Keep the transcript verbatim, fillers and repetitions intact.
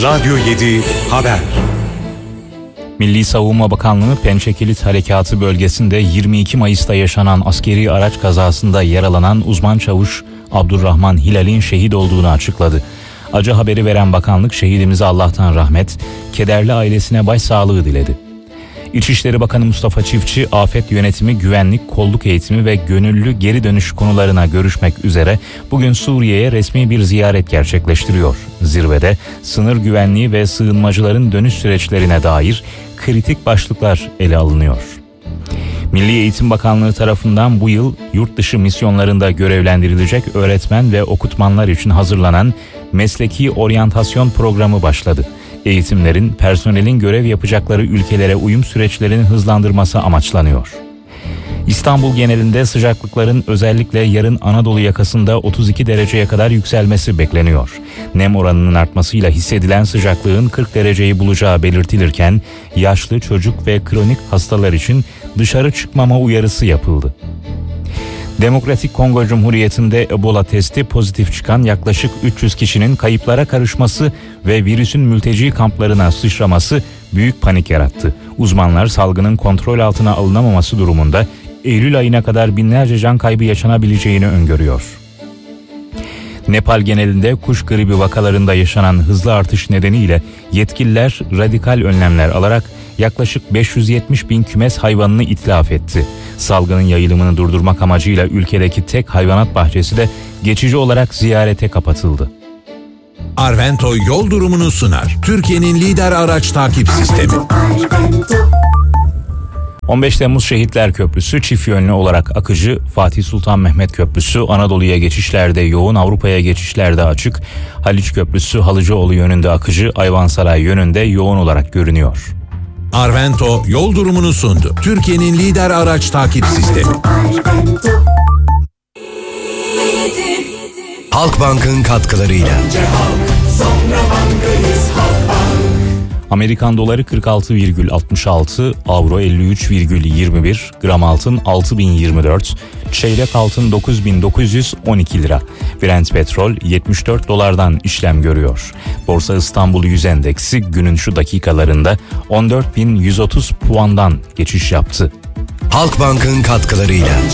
Radyo yedi Haber. Milli Savunma Bakanlığı Pençekilit Harekatı bölgesinde yirmi iki Mayıs'ta yaşanan askeri araç kazasında yaralanan uzman çavuş Abdurrahman Hilal'in şehit olduğunu açıkladı. Acı haberi veren bakanlık şehidimize Allah'tan rahmet, kederli ailesine başsağlığı diledi. İçişleri Bakanı Mustafa Çiftçi, afet yönetimi, güvenlik, kolluk eğitimi ve gönüllü geri dönüş konularına görüşmek üzere bugün Suriye'ye resmi bir ziyaret gerçekleştiriyor. Zirvede sınır güvenliği ve sığınmacıların dönüş süreçlerine dair kritik başlıklar ele alınıyor. Milli Eğitim Bakanlığı tarafından bu yıl yurt dışı misyonlarında görevlendirilecek öğretmen ve okutmanlar için hazırlanan mesleki oryantasyon programı başladı. Eğitimlerin personelin görev yapacakları ülkelere uyum süreçlerini hızlandırması amaçlanıyor. İstanbul genelinde sıcaklıkların özellikle yarın Anadolu yakasında otuz iki dereceye kadar yükselmesi bekleniyor. Nem oranının artmasıyla hissedilen sıcaklığın kırk dereceyi bulacağı belirtilirken yaşlı, çocuk ve kronik hastalar için dışarı çıkmama uyarısı yapıldı. Demokratik Kongo Cumhuriyeti'nde Ebola testi pozitif çıkan yaklaşık üç yüz kişinin kayıplara karışması ve virüsün mülteci kamplarına sıçraması büyük panik yarattı. Uzmanlar salgının kontrol altına alınamaması durumunda Eylül ayına kadar binlerce can kaybı yaşanabileceğini öngörüyor. Nepal genelinde kuş gribi vakalarında yaşanan hızlı artış nedeniyle yetkililer radikal önlemler alarak yaklaşık beş yüz yetmiş bin kümes hayvanını itlaf etti. Salgının yayılımını durdurmak amacıyla ülkedeki tek hayvanat bahçesi de geçici olarak ziyarete kapatıldı. Arvento yol durumunu sunar. Türkiye'nin lider araç takip sistemi. on beş Temmuz Şehitler Köprüsü çift yönlü olarak akıcı, Fatih Sultan Mehmet Köprüsü Anadolu'ya geçişlerde yoğun, Avrupa'ya geçişlerde açık, Haliç Köprüsü Halıcıoğlu yönünde akıcı, Ayvansaray yönünde yoğun olarak görünüyor. Arvento yol durumunu sundu. Türkiye'nin lider araç takip sistemi. Halkbank'ın katkılarıyla. Amerikan doları kırk altı virgül altmış altı, avro elli üç virgül yirmi bir, gram altın altı bin yirmi dört, çeyrek altın dokuz bin dokuz yüz on iki lira. Brent petrol yetmiş dört dolardan işlem görüyor. Borsa İstanbul yüz endeksi günün şu dakikalarında on dört bin yüz otuz puandan geçiş yaptı. Halkbank'ın katkılarıyla.